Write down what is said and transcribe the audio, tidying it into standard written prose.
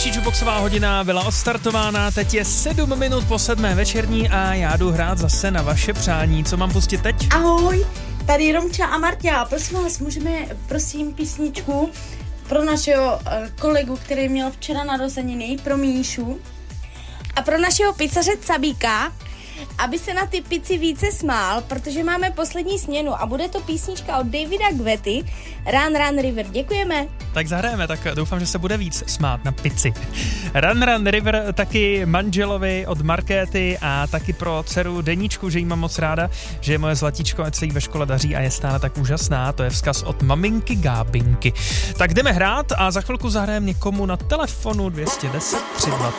Nejlepší jukeboxová hodina byla odstartována, teď je 7 minut po 7 večerní a já jdu hrát zase na vaše přání. Co mám pustit teď? Ahoj, tady Romča a Marťa. Prosím vás, můžeme písničku pro našeho kolegu, který měl včera narozeniny, pro Míšu. A pro našeho pizzaře Cabíka, aby se na ty pici více smál, protože máme poslední směnu a bude to písnička od Davida Guetty, Run River. Děkujeme. Tak zahrajeme, tak doufám, že se bude víc smát na pici. Run River taky manželovi od Markéty a taky pro dceru Deníčku, že jí mám moc ráda, že je moje zlatíčko, ať se jí ve škole daří a je stále tak úžasná. To je vzkaz od maminky Gábinky. Tak jdeme hrát a za chvilku zahrajeme někomu na telefonu 210 323